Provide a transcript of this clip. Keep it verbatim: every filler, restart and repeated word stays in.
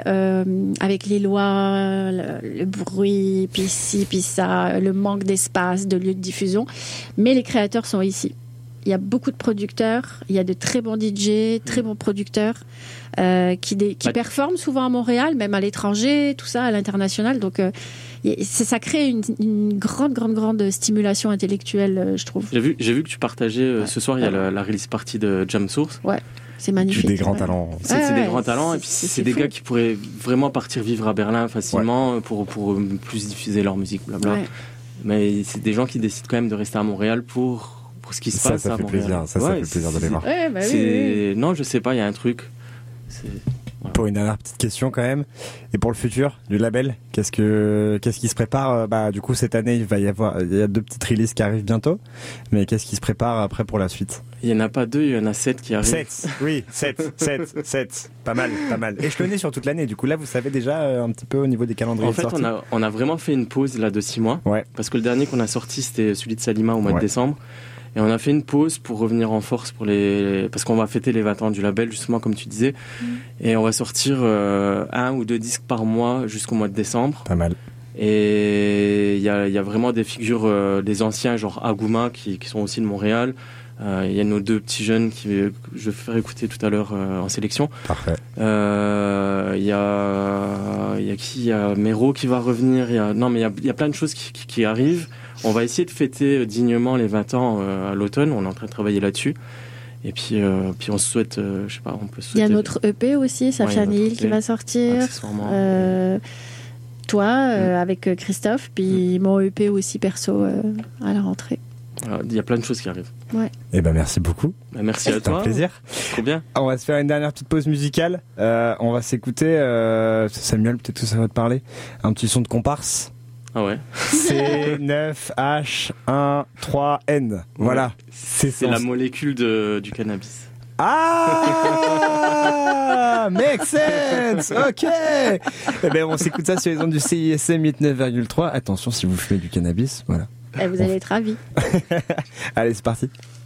euh, avec les lois, le, le bruit, puis ci, puis ça, le manque d'espace, de lieux de diffusion. Mais les créateurs sont ici. Il y a beaucoup de producteurs, il y a de très bons D J, très bons producteurs euh, qui, dé- qui ouais. performent souvent à Montréal, même à l'étranger, tout ça, à l'international. Donc, euh, c'est, ça crée une, une grande, grande, grande stimulation intellectuelle, euh, je trouve. J'ai vu, j'ai vu que tu partageais euh, ouais. ce soir, il y a la, la release party de Jam Source. Ouais. C'est magnifique. Des grands ouais. talents. C'est, ouais, c'est des ouais, grands talents c'est, et puis c'est, c'est, c'est des fou. gars qui pourraient vraiment partir vivre à Berlin facilement ouais. pour, pour plus diffuser leur musique, blabla. Ouais. Mais c'est des gens qui décident quand même de rester à Montréal pour... pour ce qui se ça, passe ça à fait Montréal. plaisir, ça, ouais, ça fait plaisir de les voir. Ouais, bah oui, c'est... oui. Non, je sais pas, il y a un truc. C'est... Voilà. Pour une dernière petite question quand même, et pour le futur du label, qu'est-ce que qu'est-ce qui se prépare? Bah du coup cette année il va y avoir, il y a deux petites releases qui arrivent bientôt, mais qu'est-ce qui se prépare après pour la suite? Il y en a pas deux, il y en a sept qui arrivent. Sept, oui, sept, sept, sept, pas mal, pas mal. Et je le nais sur toute l'année. Du coup là vous savez déjà euh, un petit peu au niveau des calendriers. En fait on a on a vraiment fait une pause là de six mois, ouais. parce que le dernier qu'on a sorti c'était celui de Salima au mois ouais. de décembre. Et on a fait une pause pour revenir en force pour les, parce qu'on va fêter les vingt ans du label, justement, comme tu disais. Mmh. Et on va sortir euh, un ou deux disques par mois jusqu'au mois de décembre. Pas mal. Et il y a, y a vraiment des figures, euh, des anciens, genre Aguma, qui, qui sont aussi de Montréal. Il euh, y a nos deux petits jeunes qui que je vais faire écouter tout à l'heure euh, en sélection. Parfait. Il euh, y a, y a qui? Il y a Mero qui va revenir. Y a, non, mais il y a, y a plein de choses qui, qui, qui arrivent. On va essayer de fêter dignement les vingt ans euh, à l'automne. On est en train de travailler là-dessus. Et puis, euh, puis on se souhaite, euh, je sais pas, on peut souhaiter... Il y a notre E P aussi, Safianil, ouais, qui va sortir. Euh, toi, euh, mmh. avec Christophe, puis mmh. mon E P aussi perso euh, à la rentrée. Il y a plein de choses qui arrivent. Ouais. Eh ben merci beaucoup. Ben merci à toi. C'était un plaisir. Trop bien. On va se faire une dernière petite pause musicale. Euh, on va s'écouter, euh, Samuel, peut-être que ça va te parler, un petit son de comparse. Ah ouais. C neuf H un trois N. Ouais. Voilà. C'est, c'est la molécule de, du cannabis. Ah, make sense. Ok. Eh ben on s'écoute ça sur les ondes du C I S M quatre-vingt-neuf virgule trois. Attention si vous fumez du cannabis, voilà. Et vous allez être ravis. Allez, c'est parti.